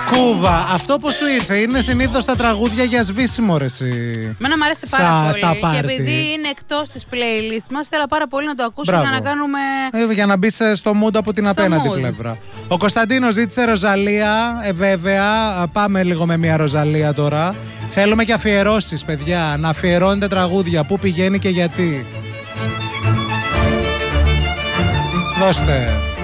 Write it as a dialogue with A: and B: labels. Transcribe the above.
A: Κούβα. Αυτό που σου ήρθε είναι συνήθως τα τραγούδια για σβήσιμο, ρε εσύ.
B: Μένα μου αρέσει πάρα πολύ.
A: Πάρτι.
B: Και επειδή είναι εκτός της playlist μας, θέλω πάρα πολύ να το ακούσω για να κάνουμε.
A: Για να μπεις στο mood από την απέναντι πλευρά. Ο Κωνσταντίνος ζήτησε Ροζαλία. Βέβαια, πάμε λίγο με μια Ροζαλία τώρα. Θέλουμε και αφιερώσεις, παιδιά. Να αφιερώνετε τραγούδια. Πού πηγαίνει και γιατί. Δώστε.